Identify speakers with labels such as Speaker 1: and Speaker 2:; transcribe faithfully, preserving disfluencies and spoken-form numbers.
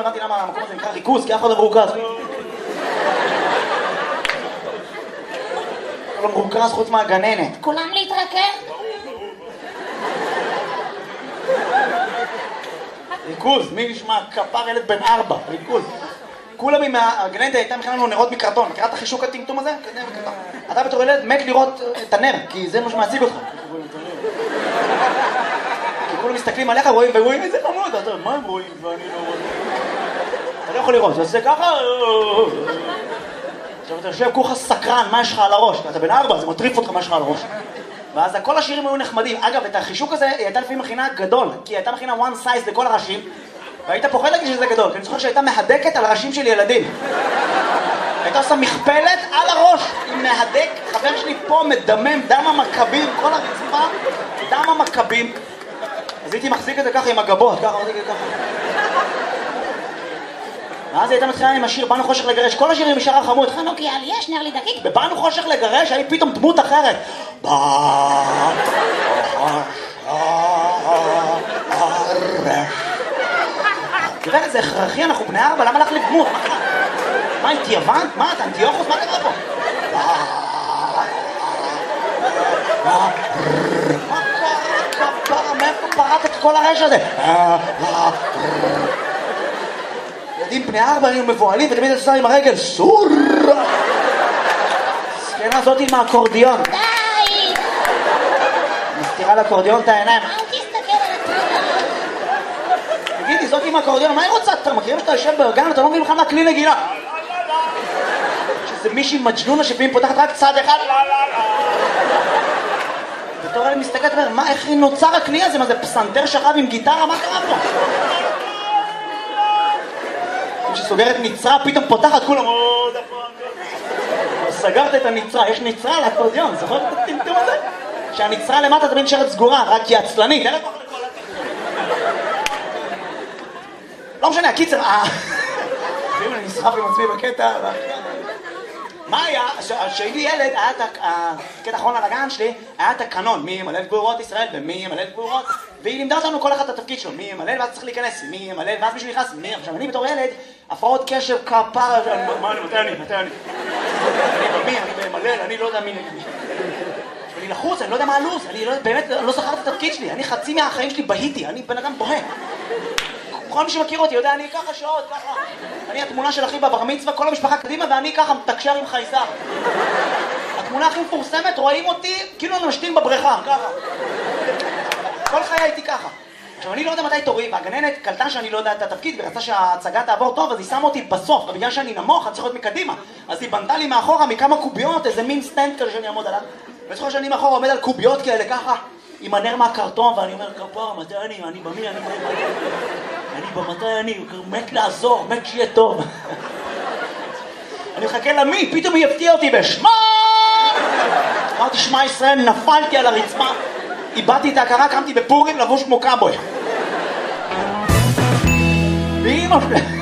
Speaker 1: לא הבנתי למה המקום הזה נקרא ריכוז, כי אף אחד לא מרוכז. לא מרוכז חוץ מהגננת.
Speaker 2: כולם להתרכז?
Speaker 1: ריכוז, מי נשמע? כפר ילד בן ארבע, ריכוז. כולם עם הגננת הייתה מכינה לנו נרות מקרטון. מכירה את החישוק הטמטום הזה? אתה בתור ילד מת לראות את הנר, כי זה מה שמעסיק אותך. כי כולם מסתכלים עליך ורואים איזה חמוד, אתה מה הם רואים ואני לא רואה? אתה לא יכול לראות, זה עושה ככה... עכשיו אתה יושב כולך סקרן, מה יש לך על הראש? אתה בן ארבע, זה מטריף אותך מה יש לך על הראש. ואז כל השירים היו נחמדים. אגב, את החישוק הזה היא הייתה לפעמים מכינה גדול, כי היא הייתה מכינה one size לכל הראשים, והיית פוחד להגיד שזה גדול, כי אני זוכר שהייתה מהדקת על ראשים של ילדים. הייתה עושה מכפלת על הראש, עם מהדק, חבר שלי פה מדמם, דם המכבים, כל הרצפה, דם המכבים. אז הייתי מחזיק את זה ככה עם הגבות, ככה, מחזיק את זה ככה. ואז היא הייתה מתחילה עם השיר באנו חושך לגרש, כל השירים משאר החמוד,
Speaker 2: חנוכי על יש נר לי דקיק.
Speaker 1: בבאנו חושך לגרש, היה פתאום דמות אחרת. באנו חושך לגרש. תראה, זה הכרחי, אנחנו בני ארבע, למה לך לדמות? מה, אנטיוון? מה, אתה אנטיוכוס? מה קרה פה? מה קרה כפרה? מאיפה פרט את כל הרש הזה? ילדים בני ארבע היו מבועלים ותמיד עושה עם הרגל סור! סקנה זאת עם האקורדיון.
Speaker 2: די!
Speaker 1: מסתירה לאקורדיון את העיניים.
Speaker 2: אל תסתכל על התמונה.
Speaker 1: תגידי, זאת עם האקורדיון, מה היא רוצה? אתה מכירים שאתה יושב בגן, אתה לא מבין בכלל מה כלי נגינה. שזה מישהי מג'נונה שפעמים פותחת רק צד אחד. בתור אלה מסתכלת ואומר, מה, איך נוצר הכלי הזה? מה זה פסנתר שכב עם גיטרה? מה קרה פה? כשסוגרת ניצרה, פתאום פותחת כולם, עוד הפעם. סגרת את הניצרה, יש ניצרה על האקורדיון, זוכר את הטמטום הזה? שהניצרה למטה תמיד נשארת סגורה, רק היא עצלנית. לא משנה, הקיצר, ואם אני נסחף עם עצמי בקטע, מה היה? כשהייתי ילד, היה את הקטע האחרון על הגן שלי, היה את הקנון, מי ימלל גבורות ישראל ומי ימלל גבורות, והיא לימדה אותנו כל אחד את התפקיד שלו, מי ימלל ואז צריך להיכנס, מי ימלל ואז מישהו נכנס, מי? עכשיו אני בתור ילד, הפרעות קשב, כפרה, מה אני, מתי אני, מתי אני? אני במי, אני במלל, אני לא יודע מי נגמי. אני לחוץ, אני לא יודע מה הלו"ז, אני באמת לא זכרתי את התפקיד שלי, אני חצי מהחיים שלי בהיתי, אני בן אדם בוהה. כל מי שמכיר אותי יודע, אני ככה שעות, ככה. אני התמונה של אחי בבר מצווה, כל המשפחה קדימה, ואני ככה מתקשר עם חייזר. התמונה הכי מפורסמת, רואים אותי כאילו אני משתין בבריכה, ככה. כל חיי הייתי ככה. עכשיו, אני לא יודע מתי תורי, והגננת קלטה שאני לא יודע את התפקיד, ורצה שההצגה תעבור טוב, אז היא שמה אותי בסוף, ובגלל שאני נמוך, אני צריך להיות מקדימה. אז היא בנתה לי מאחורה מכמה קוביות, איזה מין סטנד כזה שאני אעמוד עליו. וזוכר שאני מאחורה עומד על קוביות כאלה, ככה, עם הנר מהקרטון, ואני אומר, כפרה, מתי אני? אני במי? אני במי? אני במתי אני? מת לעזור, מת שיהיה טוב. אני מחכה למי, פתאום היא הפתיעה אותי בשמה! אמרתי, שמע ישראל, נפלתי על הרצפה, איבדתי את ההכרה, קמתי בפורים לבוש כמו קאבוי. ואמא שלי...